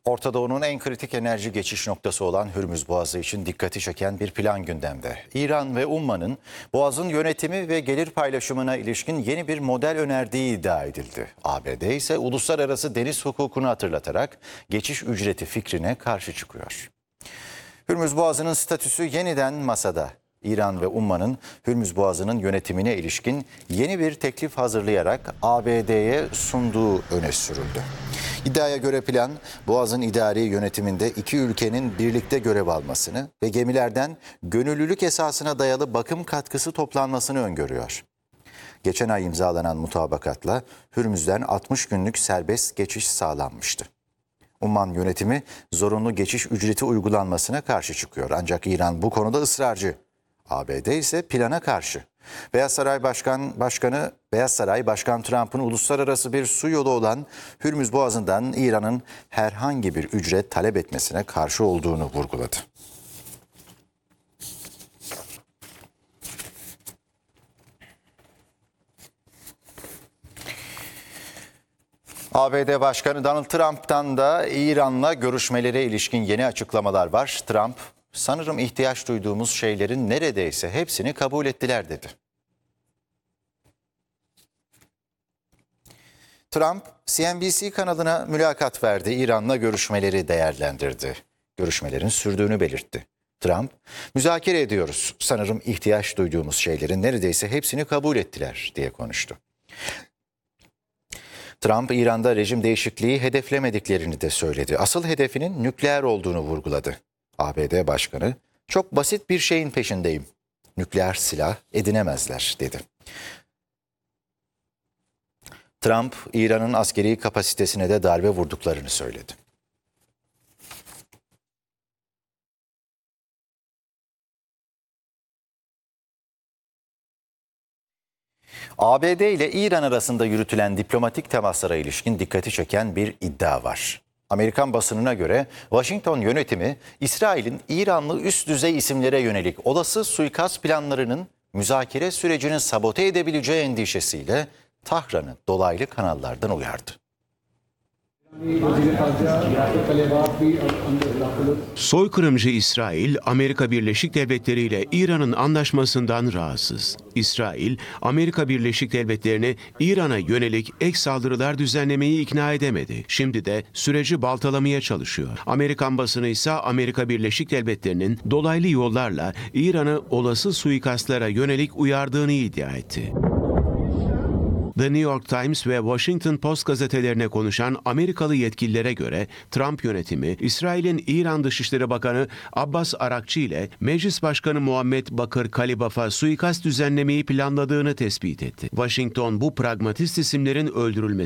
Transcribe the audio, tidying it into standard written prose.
Orta Doğu'nun en kritik enerji geçiş noktası olan Hürmüz Boğazı için dikkati çeken bir plan gündemde. İran ve Umman'ın Boğaz'ın yönetimi ve gelir paylaşımına ilişkin yeni bir model önerdiği iddia edildi. ABD ise uluslararası deniz hukukunu hatırlatarak geçiş ücreti fikrine karşı çıkıyor. Hürmüz Boğazı'nın statüsü yeniden masada. İran ve Umman'ın Hürmüz Boğazı'nın yönetimine ilişkin yeni bir teklif hazırlayarak ABD'ye sunduğu öne sürüldü. İddiaya göre plan, Boğaz'ın idari yönetiminde iki ülkenin birlikte görev almasını ve gemilerden gönüllülük esasına dayalı bakım katkısı toplanmasını öngörüyor. Geçen ay imzalanan mutabakatla Hürmüz'den 60 günlük serbest geçiş sağlanmıştı. Umman yönetimi zorunlu geçiş ücreti uygulanmasına karşı çıkıyor. Ancak İran bu konuda ısrarcı. ABD ise plana karşı. Beyaz Saray Başkan Trump'ın uluslararası bir su yolu olan Hürmüz Boğazı'ndan İran'ın herhangi bir ücret talep etmesine karşı olduğunu vurguladı. ABD Başkanı Donald Trump'tan da İran'la görüşmelere ilişkin yeni açıklamalar var. Trump, "Sanırım ihtiyaç duyduğumuz şeylerin neredeyse hepsini kabul ettiler," dedi. Trump, CNBC kanalına mülakat verdi, İran'la görüşmeleri değerlendirdi. Görüşmelerin sürdüğünü belirtti. Trump, "Müzakere ediyoruz. Sanırım ihtiyaç duyduğumuz şeylerin neredeyse hepsini kabul ettiler," diye konuştu. Trump, İran'da rejim değişikliği hedeflemediklerini de söyledi. Asıl hedefinin nükleer olduğunu vurguladı. ABD Başkanı, "Çok basit bir şeyin peşindeyim. Nükleer silah edinemezler," dedi. Trump, İran'ın askeri kapasitesine de darbe vurduklarını söyledi. ABD ile İran arasında yürütülen diplomatik temaslara ilişkin dikkati çeken bir iddia var. Amerikan basınına göre Washington yönetimi İsrail'in İranlı üst düzey isimlere yönelik olası suikast planlarının müzakere sürecini sabote edebileceği endişesiyle Tahran'ı dolaylı kanallardan uyardı. Soykırımcı İsrail, Amerika Birleşik Devletleri ile İran'ın anlaşmasından rahatsız. İsrail, Amerika Birleşik Devletleri'ni İran'a yönelik ek saldırılar düzenlemeyi ikna edemedi. Şimdi de süreci baltalamaya çalışıyor. Amerikan basını ise Amerika Birleşik Devletleri'nin dolaylı yollarla İran'ı olası suikastlara yönelik uyardığını iddia etti. The New York Times ve Washington Post gazetelerine konuşan Amerikalı yetkililere göre Trump yönetimi, İsrail'in İran Dışişleri Bakanı Abbas Arakçı ile Meclis Başkanı Muhammed Bakır Kalibaf'a suikast düzenlemeyi planladığını tespit etti. Washington bu pragmatist isimlerin öldürülmesi